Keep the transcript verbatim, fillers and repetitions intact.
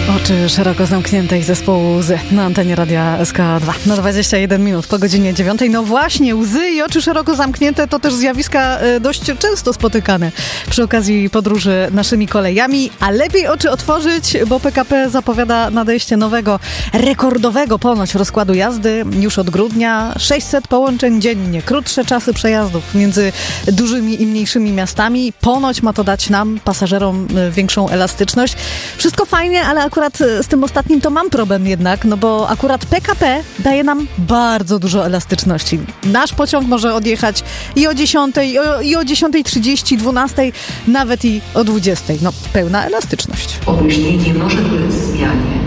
Oczy szeroko zamkniętej zespołu Łzy na antenie Radia S K dwa. Na dwadzieścia jeden minut po godzinie dziewiątej. No właśnie, łzy i oczy szeroko zamknięte to też zjawiska dość często spotykane przy okazji podróży naszymi kolejami, a lepiej oczy otworzyć, bo P K P zapowiada nadejście nowego, rekordowego ponoć rozkładu jazdy już od grudnia. sześćset połączeń dziennie, krótsze czasy przejazdów między dużymi i mniejszymi miastami. Ponoć ma to dać nam, pasażerom, większą elastyczność. Wszystko fajnie, ale akurat z tym ostatnim to mam problem jednak, no bo akurat P K P daje nam bardzo dużo elastyczności. Nasz pociąg może odjechać i o dziesiątej, i o, i o dziesiątej trzydzieści, dwunastej, nawet i o dwudziestej. No, pełna elastyczność. Opóźnienie może ulec zmianie.